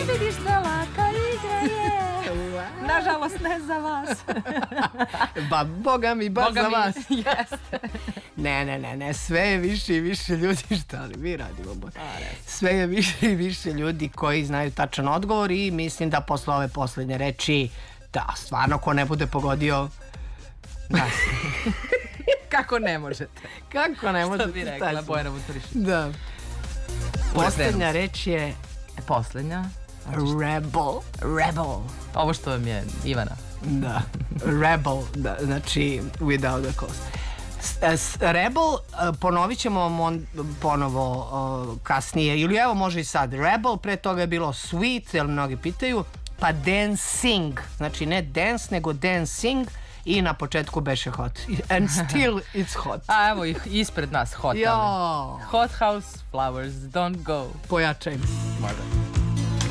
Vidiš da laka igra je. Nažalost, ne za vas. Ba, boga mi, baš za vas. Jeste. Ne, sve je više i više ljudi, šta li mi radimo? Sve je više i više ljudi koji znaju tačan odgovor i mislim da posle ove poslednje reči, da, stvarno, ko ne bude pogodio... Kako ne možete? Kako ne možete? Što bi rekla Bojana Vutorišić. Da. Poslednja reč je... Poslednja? Rebel. Ovo što vam je Ivana. Da, rebel, da, znači without a cause. Rebel, ponovit ćemo vam ponovo kasnije, ili evo može i sad. Rebel, pre toga je bilo sweet, jer mnogi pitaju, pa dancing, znači ne dance, nego dancing, i na početku beše hot. And still it's hot. A evo ih ispred nas hot. Jo. Hot house flowers, don't go. Pojačaj. Možda.